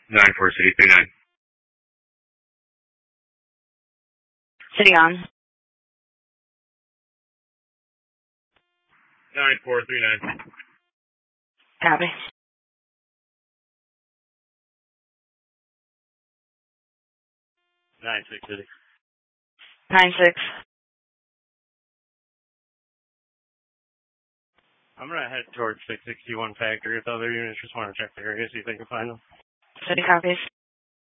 9-4 City 39. City on. 9-4 39. Copy. 9-6 City. 9-6. I'm going to head towards 661 Factory. If other units just want to check the area, see if they can find them. City copies.